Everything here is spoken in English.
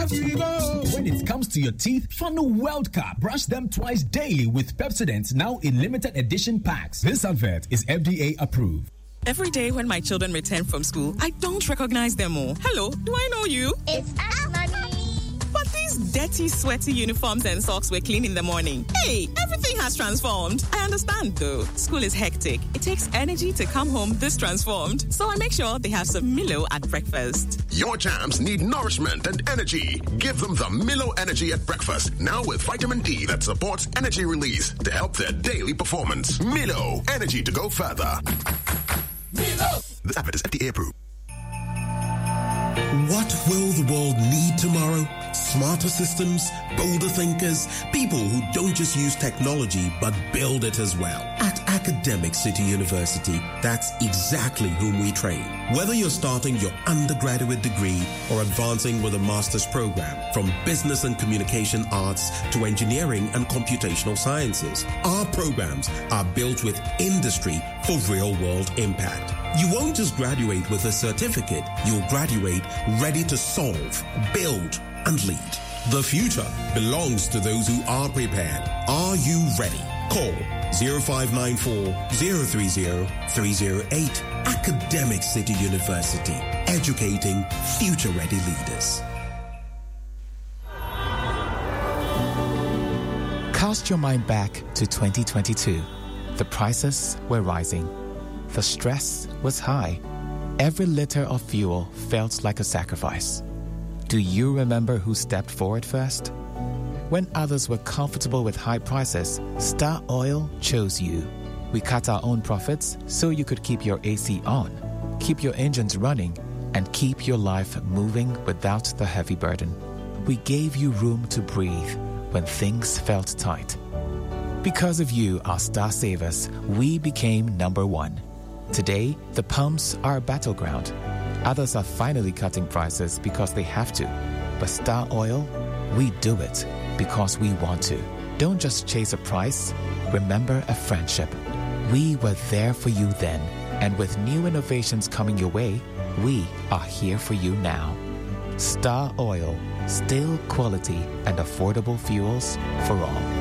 When it comes to your teeth, Funnel World Cup. Brush them twice daily with Pepsodent, now in limited edition packs. This advert is FDA approved. Every day when my children return from school, I don't recognize them all. Hello, do I know you? It's us, Mommy. But these dirty, sweaty uniforms and socks were clean in the morning. Hey, everything has transformed. I understand, though. School is hectic. It takes energy to come home this transformed. So I make sure they have some Milo at breakfast. Your champs need nourishment and energy. Give them the Milo Energy at breakfast. Now with vitamin D that supports energy release to help their daily performance. Milo, energy to go further. Milo! This advert is FDA approved. What will the world need tomorrow? Smarter systems, bolder thinkers, people who don't just use technology but build it as well. At Academic City University, that's exactly whom we train. Whether you're starting your undergraduate degree or advancing with a master's program, from business and communication arts to engineering and computational sciences, our programs are built with industry for real-world impact. You won't just graduate with a certificate, you'll graduate ready to solve, build, and lead. The future belongs to those who are prepared. Are you ready? Call 0594-030-308. Academic City University, educating future-ready leaders. Cast your mind back to 2022. The prices were rising. The stress was high. Every liter of fuel felt like a sacrifice. Do you remember who stepped forward first? When others were comfortable with high prices, Star Oil chose you. We cut our own profits so you could keep your AC on, keep your engines running, and keep your life moving without the heavy burden. We gave you room to breathe when things felt tight. Because of you, our Star Savers, we became number one. Today, the pumps are a battleground. Others are finally cutting prices because they have to. But Star Oil, we do it because we want to. Don't just chase a price, remember a friendship. We were there for you then, and with new innovations coming your way, we are here for you now. Star Oil, still quality and affordable fuels for all.